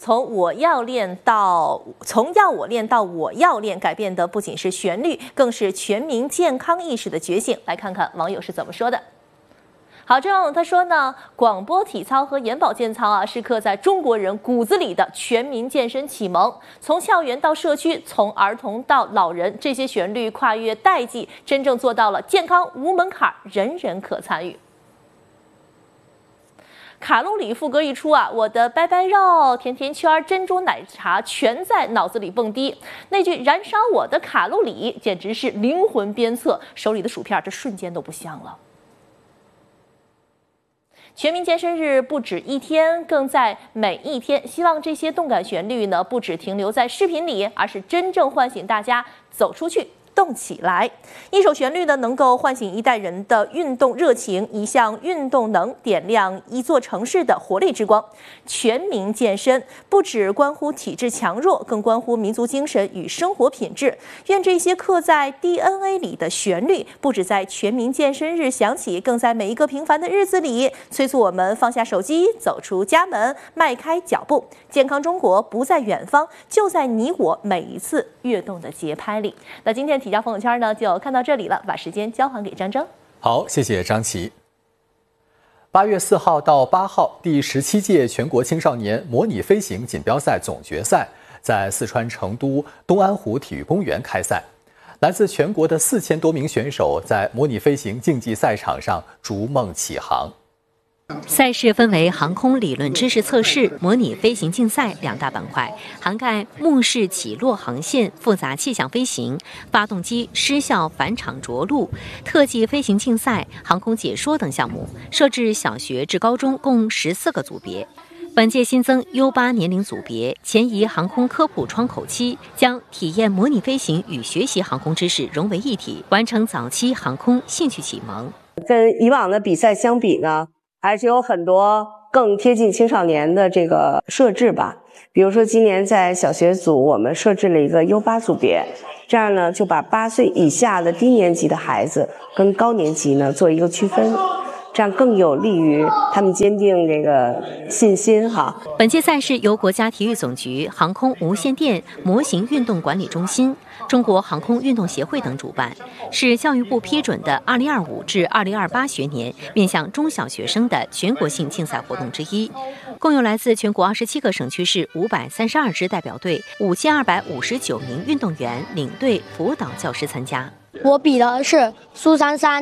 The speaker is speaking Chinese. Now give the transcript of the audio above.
从要我练到我要练，改变的不仅是旋律，更是全民健康意识的觉醒。来看看网友是怎么说的。好，这网友他说呢，广播体操和眼保健操啊，是刻在中国人骨子里的全民健身启蒙。从校园到社区，从儿童到老人，这些旋律跨越代际，真正做到了健康无门槛，人人可参与。卡路里副歌一出啊，我的拜拜肉、甜甜圈、珍珠奶茶全在脑子里蹦迪。那句燃烧我的卡路里，简直是灵魂鞭策，手里的薯片这瞬间都不香了。全民健身日不止一天，更在每一天。希望这些动感旋律呢，不只停留在视频里，而是真正唤醒大家走出去。动起来！一首旋律呢，能够唤醒一代人的运动热情，一项运动能点亮一座城市的活力之光。全民健身不只关乎体质强弱，更关乎民族精神与生活品质。愿这些刻在 DNA 里的旋律，不只在全民健身日响起，更在每一个平凡的日子里，催促我们放下手机，走出家门，迈开脚步。健康中国不在远方，就在你我每一次跃动的节拍里。那今天体教朋友圈呢，就看到这里了，把时间交还给张征。 好，谢谢张琪。8月4号到8号，第17届全国青少年模拟飞行锦标赛总决赛在四川成都东安湖体育公园开赛。来自全国的4000多名选手在模拟飞行竞技赛场上逐梦起航。 赛事分为航空理论知识测试、模拟飞行竞赛两大板块，涵盖目视起落航线、复杂气象飞行、发动机失效返场着陆、特技飞行竞赛、航空解说等项目，设置小学至高中共14个组别。本届新增 U8 年龄组别，前移航空科普窗口期，将体验模拟飞行与学习航空知识融为一体，完成早期航空兴趣启蒙。 跟以往的比赛相比呢，还是有很多更贴近青少年的这个设置吧。比如说今年在小学组我们设置了一个 U8 组别，这样呢就把8岁以下的低年级的孩子跟高年级呢做一个区分，这样更有利于他们坚定这个信心哈。 本届赛事由国家体育总局、航空无线电模型运动管理中心、中国航空运动协会等主办，是教育部批准的2025至2028学年面向中小学生的全国性竞赛活动之一。共有来自全国27个省区市532支代表队、5259名运动员、领队、辅导教师参加。 我比的是苏珊珊